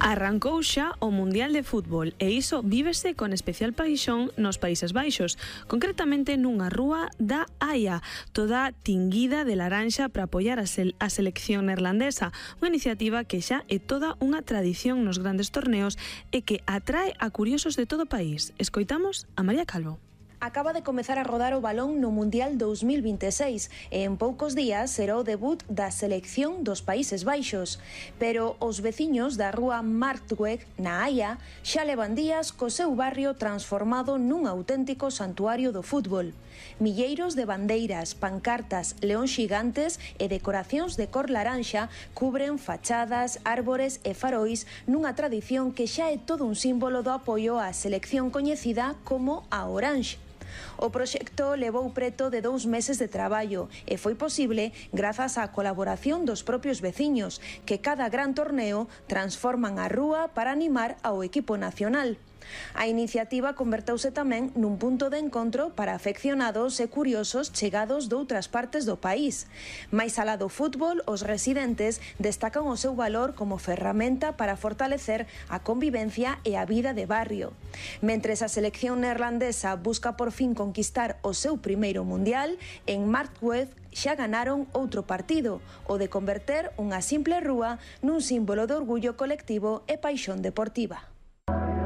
Arrancou xa o Mundial de Fútbol e iso vívese con especial paixón nos Países Baixos, concretamente nunha rúa da Haia, toda tinguida de laranxa para apoiar a selección neerlandesa, unha iniciativa que xa é toda unha tradición nos grandes torneos e que atrae a curiosos de todo o país. Escoitamos a María Calvo. Acaba de comezar a rodar o balón no Mundial 2026 e en poucos días será o debut da selección dos Países Baixos. Pero os veciños da rúa Marktweg, na Haia, xa levan días co seu barrio transformado nun auténtico santuario do fútbol. Milleiros de bandeiras, pancartas, leóns xigantes e decoracións de cor laranxa cubren fachadas, árbores e farois nunha tradición que xa é todo un símbolo do apoio á selección coñecida como a Orange. O proxecto levou preto de 2 meses de traballo e foi posible grazas á colaboración dos propios veciños, que cada gran torneo transforman a rúa para animar ao equipo nacional. A iniciativa converteuse tamén nun punto de encontro para afeccionados e curiosos chegados doutras partes do país. Mais alá do fútbol, os residentes destacan o seu valor como ferramenta para fortalecer a convivencia e a vida de barrio. Mentres a selección neerlandesa busca por fin conquistar o seu primeiro mundial, en Marktweg xa ganaron outro partido, o de converter unha simple rúa nun símbolo de orgullo colectivo e paixón deportiva.